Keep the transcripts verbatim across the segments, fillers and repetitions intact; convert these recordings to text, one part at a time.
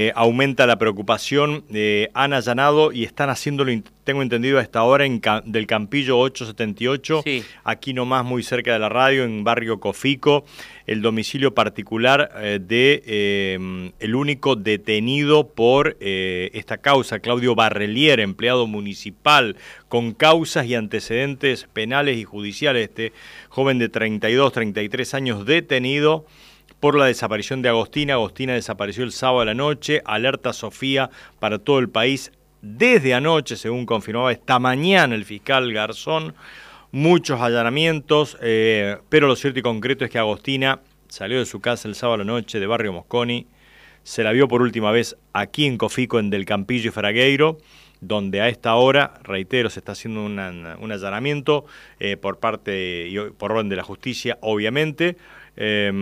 Eh, aumenta la preocupación, eh, han allanado y están haciéndolo, tengo entendido, a esta hora en del Campillo ochocientos setenta y ocho, sí. Aquí nomás muy cerca de la radio, en barrio Cofico, el domicilio particular eh, de eh, el único detenido por eh, esta causa, Claudio Barrelier, empleado municipal con causas y antecedentes penales y judiciales, este joven de treinta y dos, treinta y tres años detenido por la desaparición de Agostina. Agostina desapareció el sábado a la noche, alerta Sofía para todo el país desde anoche, según confirmaba esta mañana el fiscal Garzón. Muchos allanamientos, eh, pero lo cierto y concreto es que Agostina salió de su casa el sábado a la noche de Barrio Mosconi, se la vio por última vez aquí en Cofico, en Del Campillo y Fragueiro, donde a esta hora, reitero, se está haciendo una, un allanamiento eh, por parte y por orden de la justicia, obviamente. Eh,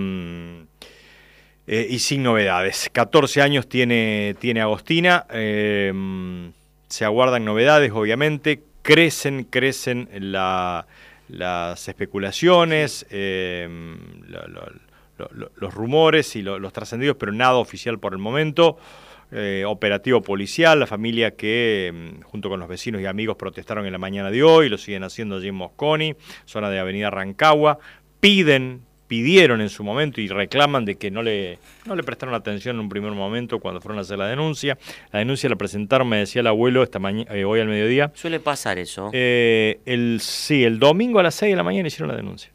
eh, y sin novedades. catorce años tiene, tiene Agostina, eh, se aguardan novedades, obviamente, crecen, crecen la, las especulaciones, eh, lo, lo, lo, lo, los rumores y lo, los trascendidos, pero nada oficial por el momento. Eh, operativo policial, la familia que junto con los vecinos y amigos protestaron en la mañana de hoy, lo siguen haciendo allí en Mosconi, zona de Avenida Rancagua, piden pidieron en su momento y reclaman de que no le, no le prestaron atención en un primer momento cuando fueron a hacer la denuncia. La denuncia la presentaron, me decía el abuelo, esta mañana, eh, hoy al mediodía. Suele pasar eso. Eh, el, sí, el domingo a las seis de la mañana hicieron la denuncia.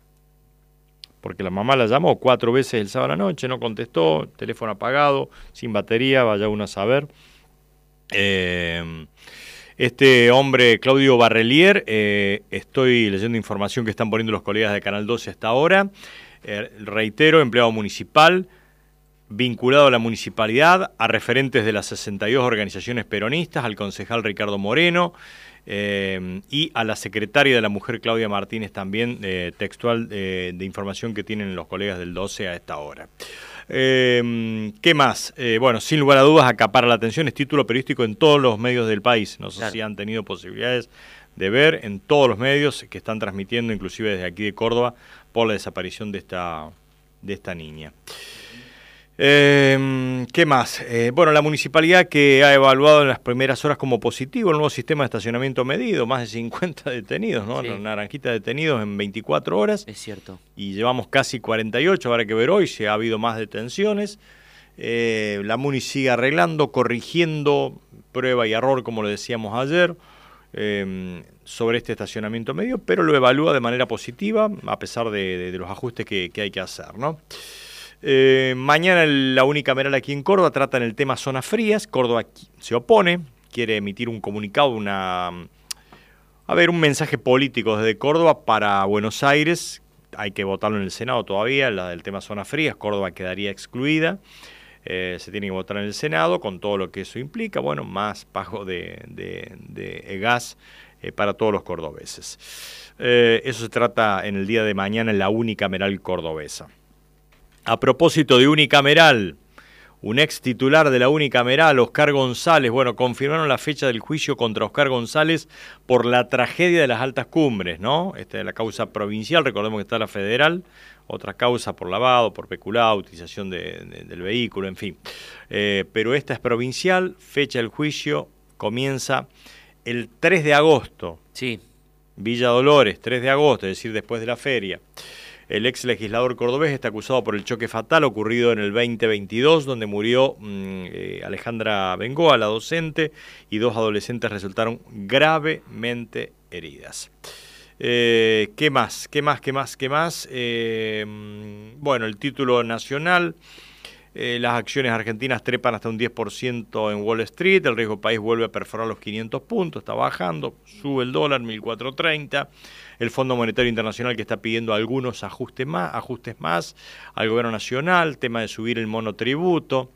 Porque la mamá la llamó cuatro veces el sábado a la noche, no contestó, teléfono apagado, sin batería, vaya uno a saber. Eh... Este hombre, Claudio Barrelier, eh, estoy leyendo información que están poniendo los colegas de Canal doce hasta ahora, eh, reitero, empleado municipal, vinculado a la municipalidad, a referentes de las sesenta y dos organizaciones peronistas, al concejal Ricardo Moreno eh, y a la secretaria de la Mujer, Claudia Martínez, también eh, textual eh, de información que tienen los colegas del doce a esta hora. Eh, ¿Qué más? Eh, bueno, sin lugar a dudas, acapara la atención, es título periodístico en todos los medios del país. No sé claro. si han tenido posibilidades de ver en todos los medios que están transmitiendo, inclusive desde aquí de Córdoba, por la desaparición de esta, de esta niña. Eh, ¿Qué más? Eh, bueno, la municipalidad que ha evaluado en las primeras horas como positivo el nuevo sistema de estacionamiento medido, más de cincuenta detenidos, ¿no? Sí. Naranjita detenidos en veinticuatro horas. Es cierto. Y llevamos casi cuarenta y ocho, habrá que ver hoy si ha habido más detenciones. Eh, la Muni sigue arreglando, corrigiendo, prueba y error, como lo decíamos ayer, eh, sobre este estacionamiento medio, pero lo evalúa de manera positiva, a pesar de, de, de los ajustes que, que hay que hacer, ¿no? Eh, mañana la unicameral aquí en Córdoba tratan el tema zonas frías. Córdoba se opone, quiere emitir un comunicado, una, a ver, un mensaje político desde Córdoba para Buenos Aires. Hay que votarlo en el Senado todavía, la del tema zonas frías. Córdoba quedaría excluida. Eh, se tiene que votar en el Senado con todo lo que eso implica. Bueno, más pago de, de, de gas eh, para todos los cordobeses. Eh, eso se trata en el día de mañana en la unicameral cordobesa. A propósito de unicameral, un ex titular de la unicameral, Oscar González, bueno, confirmaron la fecha del juicio contra Oscar González por la tragedia de las altas cumbres, ¿no? Esta es la causa provincial, recordemos que está la federal, otra causa por lavado, por peculado, utilización de, de, del vehículo, en fin. Eh, pero esta es provincial, fecha del juicio comienza el tres de agosto. Sí. Villa Dolores, tres de agosto, es decir, después de la feria. El ex legislador cordobés está acusado por el choque fatal ocurrido en el veinte veintidós, donde murió mmm, eh, Alejandra Bengoa, la docente, y dos adolescentes resultaron gravemente heridas. Eh, ¿Qué más? ¿Qué más? ¿Qué más? ¿Qué más? Eh, bueno, el título nacional. Eh, las acciones argentinas trepan hasta un diez por ciento en Wall Street, el riesgo país vuelve a perforar los quinientos puntos, está bajando, sube el dólar, mil cuatrocientos treinta, el Fondo Monetario Internacional que está pidiendo algunos ajustes más, ajustes más al gobierno nacional, tema de subir el monotributo,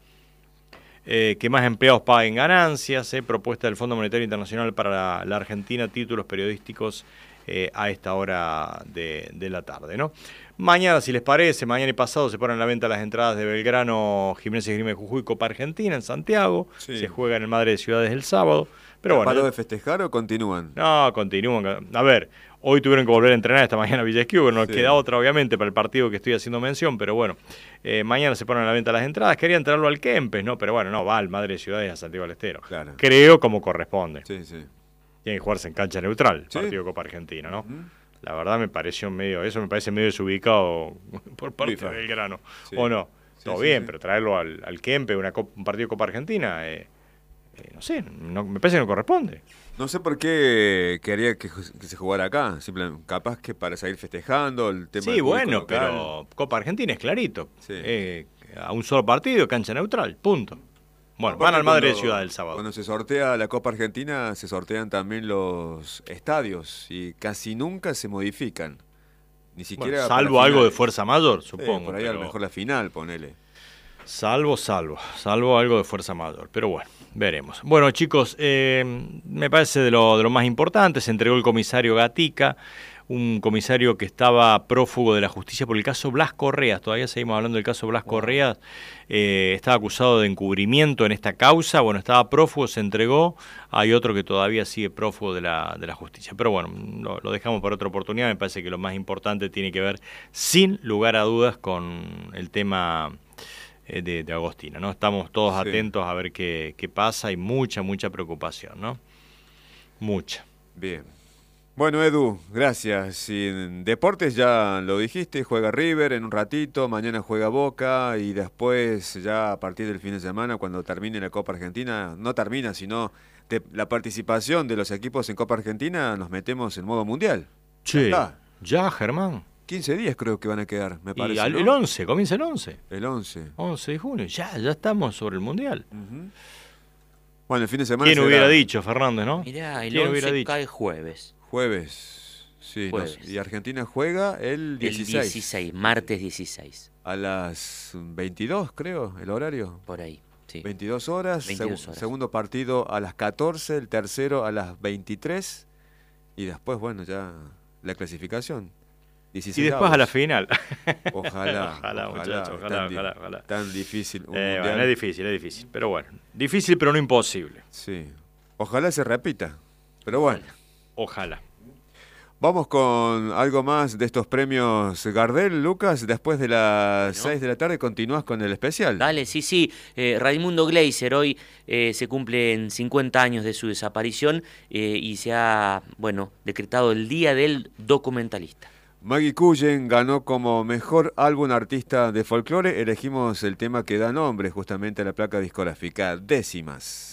eh, que más empleados paguen ganancias, eh, propuesta del Fondo Monetario Internacional para la, la Argentina, títulos periodísticos eh, a esta hora de, de la tarde, ¿no? Mañana, si les parece, mañana y pasado se ponen a la venta las entradas de Belgrano, Gimnasia y Esgrima de Jujuy, Copa Argentina en Santiago. Sí. Se juega en el Madre de Ciudades el sábado. Pero bueno, ¿paró de festejar o continúan? No, continúan. A ver, hoy tuvieron que volver a entrenar esta mañana a Villa Esquivo, que no nos sí. queda otra, obviamente, para el partido que estoy haciendo mención, pero bueno, eh, mañana se ponen a la venta las entradas. Querían traerlo al Kempes, ¿no? Pero bueno, no, va al Madre de Ciudades a Santiago del Estero. Claro. Creo como corresponde. Sí, sí. Tiene que jugarse en cancha neutral, ¿sí? Partido de Copa Argentina, ¿no? Uh-huh. La verdad me pareció medio, eso me parece medio desubicado por parte Bifa. de Belgrano. Sí. ¿O no? Sí, Todo sí, bien, sí. pero traerlo al, al Kempes, una copa, un partido de Copa Argentina, eh, eh, no sé, no, me parece que no corresponde. No sé por qué quería que, que se jugara acá, simplemente capaz que para seguir festejando el tema. Sí, bueno, local. Pero Copa Argentina es clarito. Sí. Eh, a un solo partido, cancha neutral, punto. Bueno, van al Madre de Ciudad el sábado. Cuando se sortea la Copa Argentina, se sortean también los estadios y casi nunca se modifican. Ni siquiera. Bueno, salvo algo de fuerza mayor, supongo. Sí, por ahí pero... a lo mejor la final, ponele. Salvo, salvo, salvo algo de fuerza mayor. Pero bueno, veremos. Bueno, chicos, eh, me parece de lo, de lo más importante. Se entregó el comisario Gatica, un comisario que estaba prófugo de la justicia por el caso Blas Correas. Todavía seguimos hablando del caso Blas wow. Correas. Eh, estaba acusado de encubrimiento en esta causa. Bueno, estaba prófugo, se entregó. Hay otro que todavía sigue prófugo de la, de la justicia. Pero bueno, lo, lo dejamos para otra oportunidad. Me parece que lo más importante tiene que ver, sin lugar a dudas, con el tema de, de Agostina, ¿no? Estamos todos sí. atentos a ver qué, qué pasa. Hay mucha, mucha preocupación, ¿no? Mucha. Bien. Bueno, Edu, gracias. Y en deportes ya lo dijiste, juega River en un ratito, mañana juega Boca y después ya a partir del fin de semana, cuando termine la Copa Argentina, no termina, sino de la participación de los equipos en Copa Argentina, nos metemos en modo mundial. Sí, ya, ya, Germán. quince días creo que van a quedar, me parece. Y al, ¿no? el once, comienza el once. El once. once de junio, ya, ya estamos sobre el mundial. Uh-huh. Bueno, el fin de semana. ¿Quién será... hubiera dicho, Fernández, no? Mirá, el once cae jueves. Jueves, sí. Jueves. Nos, y Argentina juega el dieciséis. El dieciséis, martes dieciséis. A las veintidós, creo, el horario. Por ahí, sí. veintidós horas. veintidós horas. Segundo partido a las catorce, el tercero a las veintitrés. Y después, bueno, ya la clasificación. dieciséis y después avos. A la final. Ojalá. ojalá, muchachos, ojalá, tan, ojalá, ojalá. Tan difícil. Un eh, bueno, es difícil, es difícil. Pero bueno, difícil pero no imposible. Sí. Ojalá se repita. Pero bueno. Ojalá. Vamos con algo más de estos premios Gardel, Lucas. Después de las seis bueno. de la tarde continúas con el especial. Dale, sí, sí. Eh, Raimundo Gleiser, hoy eh, se cumplen cincuenta años de su desaparición eh, y se ha, bueno, decretado el Día del Documentalista. Maggie Cullen ganó como mejor álbum artista de folclore. Elegimos el tema que da nombre justamente a la placa discográfica, Décimas.